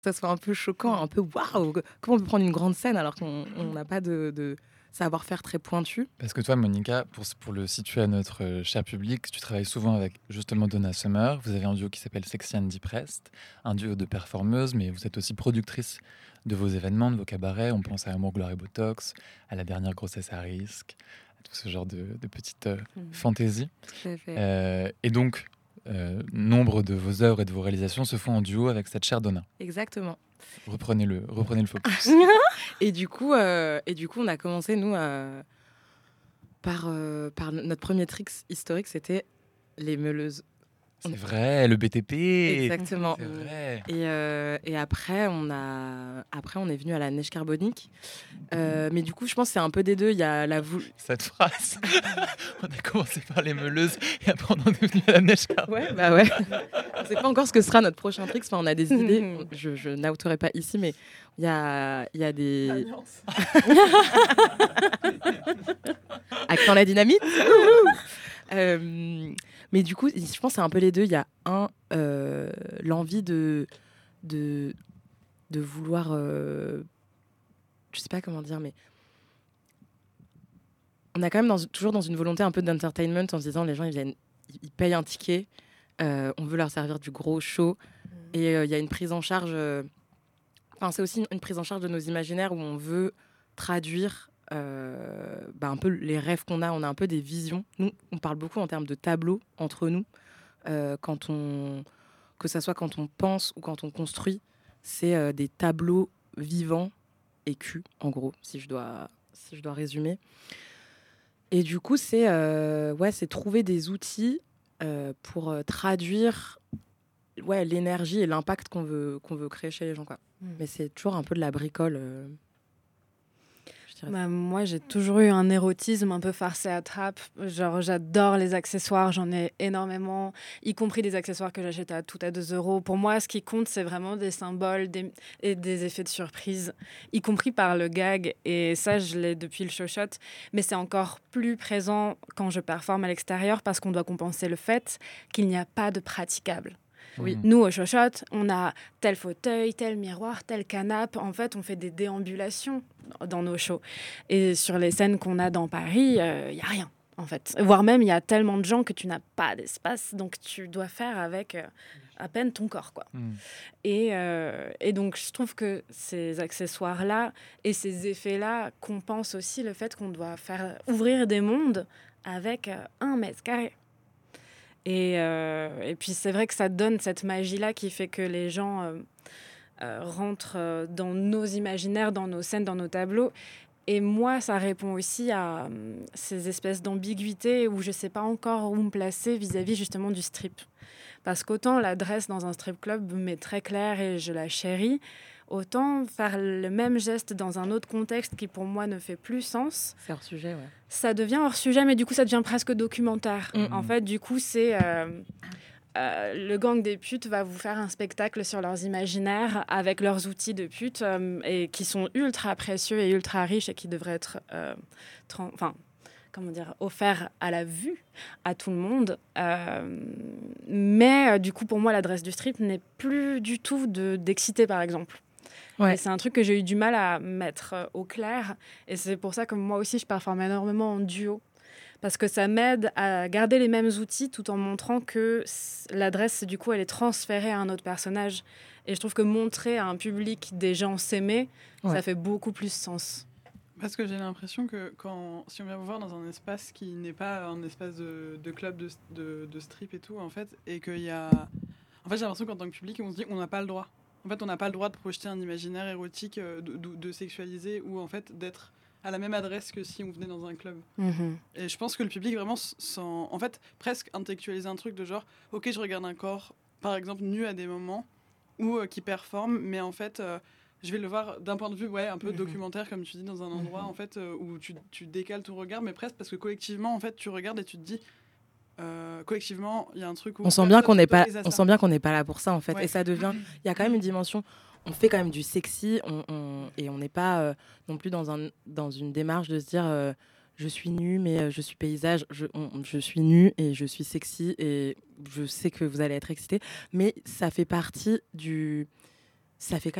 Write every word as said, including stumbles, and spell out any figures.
ça soit un peu choquant, un peu waouh, comment on peut prendre une grande scène alors qu'on n'a pas de, de savoir-faire très pointu. Parce que toi, Monica, pour, pour le situer à notre euh, cher public, tu travailles souvent avec justement Donna Summer. Vous avez un duo qui s'appelle Sexy and Depressed, un duo de performeuses, mais vous êtes aussi productrice de vos événements, de vos cabarets. On pense à Amour, Gloire et Botox, à la dernière grossesse à risque, à tout ce genre de, de petites euh, Mmh. fantaisies. Tout à fait. Euh, et donc, euh, nombre de vos œuvres et de vos réalisations se font en duo avec cette chère Donna. Exactement. Reprenez le, reprenez le focus. et, du coup, euh, et du coup, on a commencé, nous, à... par, euh, par notre premier trick historique, c'était les meuleuses. C'est vrai, le B T P. Exactement. C'est vrai. Et, euh, et après, on a, après, on est venu à la neige carbonique. Euh, mais du coup, je pense que c'est un peu des deux. Il y a la vou... Cette phrase. On a commencé par les meuleuses et après on en est venu à la neige carbonique. Ouais, bah ouais. On ne sait pas encore ce que sera notre prochain trick. Enfin, on a des idées. Je, je n'outerai pas ici, mais il y a, y a des... Accent la dynamite. euh, mais du coup, je pense que c'est un peu les deux. Il y a un, euh, l'envie de, de, de vouloir... Euh, je sais pas comment dire, mais... On a quand même dans, toujours dans une volonté un peu d'entertainment en se disant les gens, ils viennent, ils payent un ticket, euh, on veut leur servir du gros show. Mmh. Et il euh, y a une prise en charge... Enfin, euh, c'est aussi une, une prise en charge de nos imaginaires où on veut traduire... Euh, bah, un peu les rêves qu'on a, on a un peu des visions. Nous, on parle beaucoup en termes de tableaux entre nous, euh, quand on, que ça soit quand on pense ou quand on construit, c'est euh, des tableaux vivants et cul, en gros, si je dois, si je dois résumer. Et du coup, c'est euh, ouais, c'est trouver des outils euh, pour euh, traduire ouais, l'énergie et l'impact qu'on veut, qu'on veut créer chez les gens, quoi. Mmh. Mais c'est toujours un peu de la bricole. Euh, Bah, moi, j'ai toujours eu un érotisme un peu farcé à trappe. Genre, j'adore les accessoires, j'en ai énormément, y compris des accessoires que j'achète à tout à deux euros. Pour moi, ce qui compte, c'est vraiment des symboles des, et des effets de surprise, y compris par le gag. Et ça, je l'ai depuis le show shot. Mais c'est encore plus présent quand je performe à l'extérieur parce qu'on doit compenser le fait qu'il n'y a pas de praticable. Oui. Nous, au show shot, on a tel fauteuil, tel miroir, tel canapé. En fait, on fait des déambulations dans nos shows. Et sur les scènes qu'on a dans Paris, il euh, n'y a rien, en fait. Voire même, il y a tellement de gens que tu n'as pas d'espace, donc tu dois faire avec euh, à peine ton corps, quoi. Mm. Et, euh, et donc, je trouve que ces accessoires-là et ces effets-là compensent aussi le fait qu'on doit faire ouvrir des mondes avec euh, un mètre carré. Et, euh, et puis, c'est vrai que ça donne cette magie-là qui fait que les gens euh, euh, rentrent euh, dans nos imaginaires, dans nos scènes, dans nos tableaux. Et moi, ça répond aussi à euh, ces espèces d'ambiguïté où je ne sais pas encore où me placer vis-à-vis justement du strip. Parce qu'autant l'adresse dans un strip club m'est très claire et je la chéris, autant faire le même geste dans un autre contexte qui, pour moi, ne fait plus sens. C'est hors sujet, ouais. Ça devient hors sujet, mais du coup, ça devient presque documentaire. Mmh. En fait, du coup, c'est... Euh, euh, le gang des putes va vous faire un spectacle sur leurs imaginaires avec leurs outils de pute euh, et qui sont ultra précieux et ultra riches et qui devraient être... Euh, tra- enfin, comment dire, offert à la vue à tout le monde. Euh, mais euh, du coup, pour moi, l'adresse du strip n'est plus du tout de, d'exciter, par exemple. Ouais. Et c'est un truc que j'ai eu du mal à mettre euh, au clair. Et c'est pour ça que moi aussi, je performe énormément en duo. Parce que ça m'aide à garder les mêmes outils tout en montrant que l'adresse, du coup, elle est transférée à un autre personnage. Et je trouve que montrer à un public des gens s'aimer, ouais. Ça fait beaucoup plus sens. Parce que j'ai l'impression que quand, si on vient vous voir dans un espace qui n'est pas un espace de, de club, de, de, de strip et tout, en fait, et qu'il y a... En fait, j'ai l'impression qu'en tant que public, on se dit qu'on n'a pas le droit. En fait, on n'a pas le droit de projeter un imaginaire érotique, de, de, de sexualiser, ou en fait, d'être à la même adresse que si on venait dans un club. Mmh. Et je pense que le public, vraiment, sent... En fait, presque intellectualiser un truc de genre, ok, je regarde un corps, par exemple, nu à des moments, ou euh, qui performe, mais en fait... Euh, je vais le voir d'un point de vue ouais, un peu mmh. documentaire, comme tu dis, dans un endroit mmh. en fait, euh, où tu, tu décales ton regard, mais presque parce que collectivement, en fait, tu regardes et tu te dis, euh, collectivement, il y a un truc où... On sent bien qu'on n'est pas, on sent bien qu'on n'est pas là pour ça, en fait. Ouais. Et ça devient... Il y a quand même une dimension... On fait quand même du sexy, on, on, et on n'est pas euh, non plus dans, un, dans une démarche de se dire... Euh, je suis nue, mais euh, je suis paysage, je, on, je suis nue et je suis sexy, et je sais que vous allez être excités. Mais ça fait partie du... ça fait quand